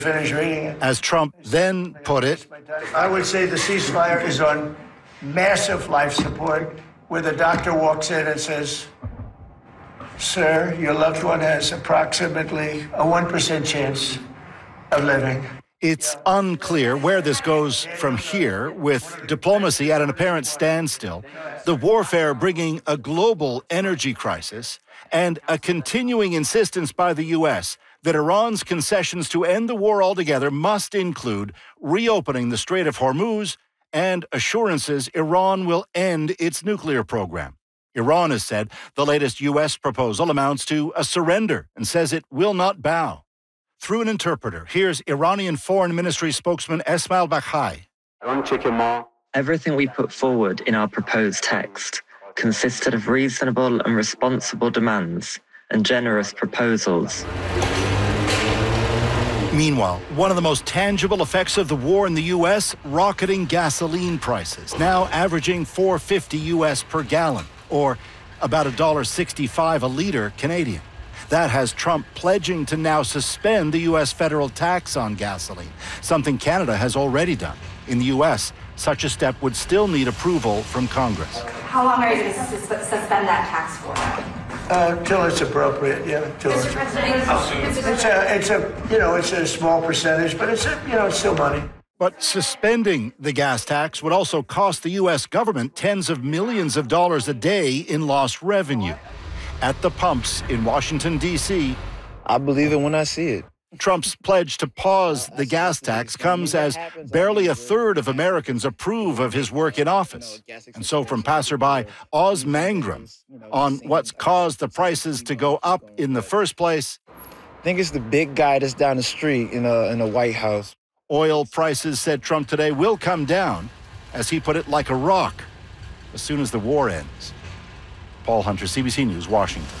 Finish reading it. As Trump then put it, I would say the ceasefire is on massive life support, where the doctor walks in and says, "Sir, your loved one has approximately a 1% chance of living." it's unclear where this goes from here, with diplomacy at an apparent standstill, the warfare bringing a global energy crisis, and a continuing insistence by the U.S. that Iran's concessions to end the war altogether must include reopening the Strait of Hormuz and assurances Iran will end its nuclear program. Iran has said the latest U.S. proposal amounts to a surrender and says it will not bow. Through an interpreter, here's Iranian Foreign Ministry spokesman Esmail Baghai. Everything we put forward in our proposed text consisted of reasonable and responsible demands and generous proposals. Meanwhile, one of the most tangible effects of the war in the U.S., rocketing gasoline prices, now averaging $4.50 U.S. per gallon, or about $1.65 a liter Canadian. That has Trump pledging to now suspend the U.S. federal tax on gasoline, something Canada has already done. In the U.S., such a step would still need approval from Congress. How long are you going to suspend that tax for? Till it's appropriate, yeah. Mr. President, it's a small percentage, but it's still money. But suspending the gas tax would also cost the U.S. government tens of millions of dollars a day in lost revenue. At the pumps in Washington, D.C., I believe it when I see it. Trump's pledge to pause the gas tax comes as barely a third of Americans approve of his work in office. And so from passerby Oz Mangrum on what's caused the prices to go up in the first place. I think it's the big guy that's down the street in a White House. Oil prices, said Trump today, will come down, as he put it, like a rock, as soon as the war ends. Paul Hunter, CBC News, Washington.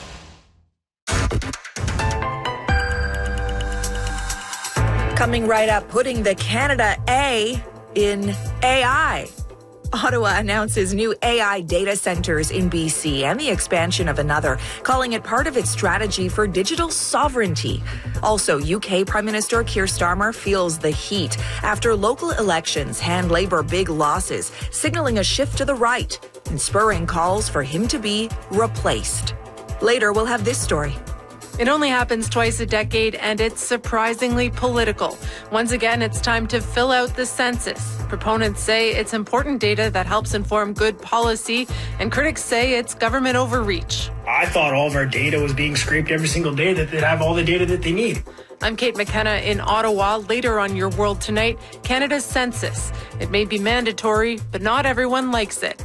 Coming right up, putting the Canada A in AI. Ottawa announces new AI data centers in BC and the expansion of another, calling it part of its strategy for digital sovereignty. Also, UK Prime Minister Keir Starmer feels the heat after local elections hand Labour big losses, signaling a shift to the right and spurring calls for him to be replaced. Later, we'll have this story. It only happens twice a decade, and it's surprisingly political. Once again, it's time to fill out the census. Proponents say it's important data that helps inform good policy, and critics say it's government overreach. I thought all of our data was being scraped every single day, that they'd have all the data that they need. I'm Kate McKenna in Ottawa. Later on Your World Tonight, Canada's census. It may be mandatory, but not everyone likes it.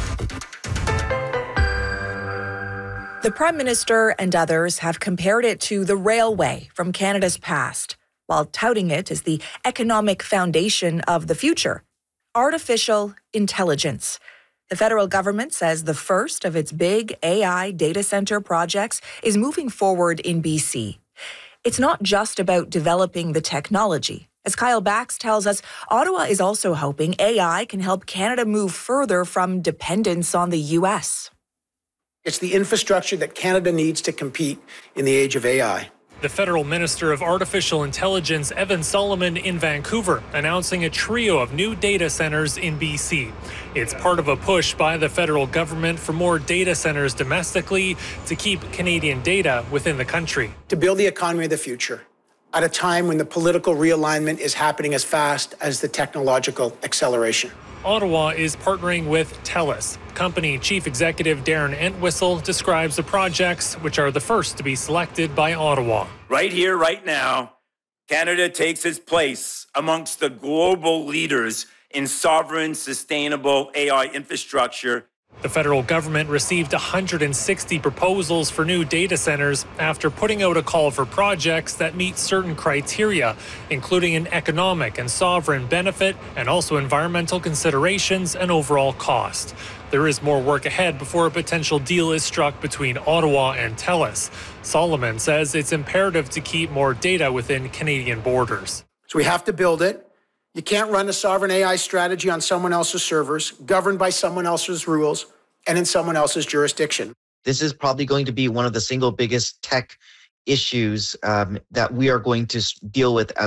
The Prime Minister and others have compared it to the railway from Canada's past, while touting it as the economic foundation of the future. Artificial intelligence. The federal government says the first of its big AI data center projects is moving forward in BC. It's not just about developing the technology. As Kyle Bax tells us, Ottawa is also hoping AI can help Canada move further from dependence on the U.S. It's the infrastructure that Canada needs to compete in the age of AI. The federal minister of artificial intelligence, Evan Solomon, in Vancouver, announcing a trio of new data centers in BC. It's part of a push by the federal government for more data centers domestically to keep Canadian data within the country. To build the economy of the future at a time when the political realignment is happening as fast as the technological acceleration. Ottawa is partnering with TELUS. Company Chief Executive Darren Entwistle describes the projects, which are the first to be selected by Ottawa. Right here, right now, Canada takes its place amongst the global leaders in sovereign, sustainable AI infrastructure. The federal government received 160 proposals for new data centers after putting out a call for projects that meet certain criteria, including an economic and sovereign benefit and also environmental considerations and overall cost. There is more work ahead before a potential deal is struck between Ottawa and TELUS. Solomon says it's imperative to keep more data within Canadian borders. So we have to build it. You can't run a sovereign AI strategy on someone else's servers, governed by someone else's rules, and in someone else's jurisdiction. This is probably going to be one of the single biggest tech issues that we are going to deal with as